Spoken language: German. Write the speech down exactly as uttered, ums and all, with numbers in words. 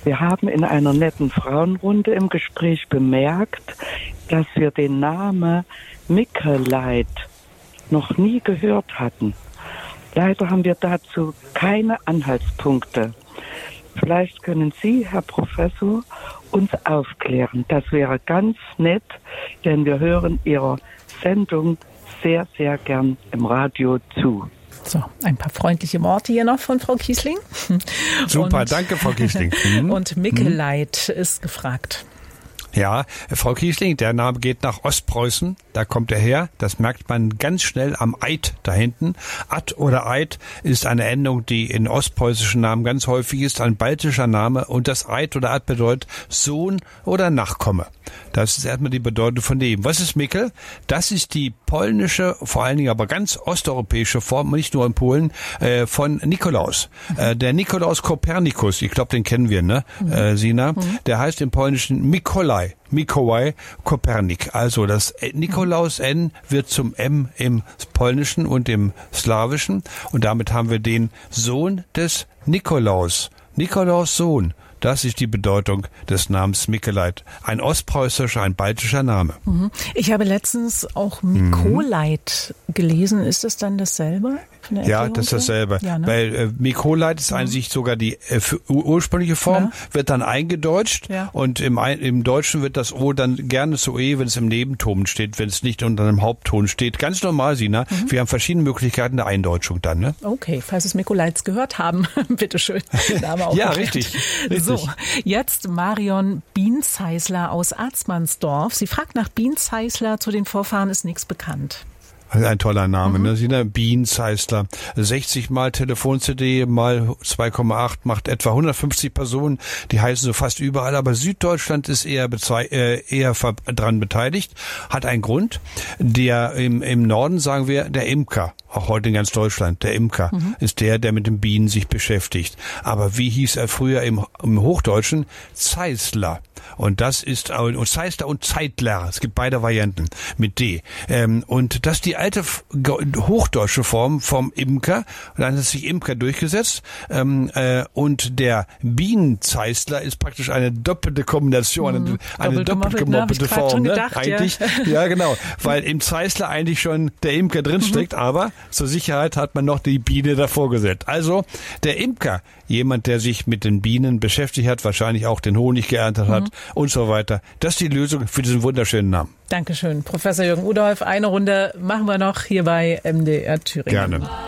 Wir haben in einer netten Frauenrunde im Gespräch bemerkt, dass wir den Namen Mikeleit noch nie gehört hatten. Leider haben wir dazu keine Anhaltspunkte. Vielleicht können Sie, Herr Professor, uns aufklären. Das wäre ganz nett, denn wir hören Ihrer Sendung sehr, sehr gern im Radio zu. So, ein paar freundliche Worte hier noch von Frau Kiesling. Super, und, danke, Frau Kiesling. Mhm. Und Mikeleit mhm. ist gefragt. Ja, Frau Kiesling, der Name geht nach Ostpreußen, da kommt er her, das merkt man ganz schnell am Eid da hinten. Ad oder Eid ist eine Endung, die in ostpreußischen Namen ganz häufig ist, ein baltischer Name, und das Eid oder Ad bedeutet Sohn oder Nachkomme. Das ist erstmal die Bedeutung von dem. Was ist Mikkel? Das ist die polnische, vor allen Dingen aber ganz osteuropäische Form, nicht nur in Polen, äh, von Nikolaus. Äh, der Nikolaus Kopernikus, ich glaube, den kennen wir, ne, mhm. äh, Sina? Mhm. Der heißt im Polnischen Mikołaj. Mikołaj Kopernik. Also das Nikolaus N wird zum M im Polnischen und im Slawischen. Und damit haben wir den Sohn des Nikolaus. Nikolaus Sohn. Das ist die Bedeutung des Namens Mikeleit. Ein ostpreußischer, ein baltischer Name. Ich habe letztens auch Mikolait mhm. gelesen. Ist das dann dasselbe? Ja, das ist dasselbe. Ja, ne? Weil äh, Mikolait ist mhm. an sich sogar die äh, ursprüngliche Form, ja. wird dann eingedeutscht ja. und im, im Deutschen wird das O dann gerne zu E, wenn es im Nebenton steht, wenn es nicht unter einem Hauptton steht. Ganz normal, Sina. Mhm. Wir haben verschiedene Möglichkeiten der Eindeutschung dann. Ne? Okay, falls es Mikolaits gehört haben, bitteschön. Ja, richtig, richtig. So, jetzt Marion Bienzeisler aus Arzmansdorf. Sie fragt nach Bienzeisler, zu den Vorfahren ist nichts bekannt. Ein toller Name, mhm. ne? Sina Bienzeisler. sechzig mal Telefon-C D mal zwei Komma acht macht etwa hundertfünfzig Personen. Die heißen so fast überall, aber Süddeutschland ist eher, bezei- äh, eher ver- dran beteiligt. Hat einen Grund. Der im, im Norden sagen wir der Imker. Auch heute in ganz Deutschland. Der Imker mhm. ist der, der mit den Bienen sich beschäftigt. Aber wie hieß er früher im, im Hochdeutschen? Zeisler. Und das ist, und Zeisler und Zeitler. Es gibt beide Varianten mit D. Ähm, und das ist die alte hochdeutsche Form vom Imker. Und dann hat sich Imker durchgesetzt. Ähm, äh, und der Bienenzeisler ist praktisch eine doppelte Kombination, mhm. eine, eine doppelt gemoppelte Form. Ne? Gedacht, eigentlich, ja. ja genau. Weil im Zeisler eigentlich schon der Imker drinsteckt, mhm. aber zur Sicherheit hat man noch die Biene davor gesetzt. Also der Imker, jemand, der sich mit den Bienen beschäftigt hat, wahrscheinlich auch den Honig geerntet hat mhm. und so weiter. Das ist die Lösung für diesen wunderschönen Namen. Dankeschön, Professor Jürgen Udolph. Eine Runde machen wir noch hier bei M D R Thüringen. Gerne.